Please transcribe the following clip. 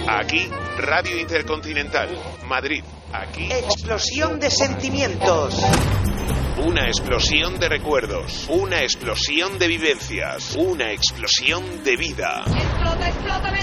Aquí, Radio Intercontinental, Madrid. Aquí, explosión de sentimientos. Una explosión de recuerdos, una explosión de vivencias, una explosión de vida. ¡Explota, explota,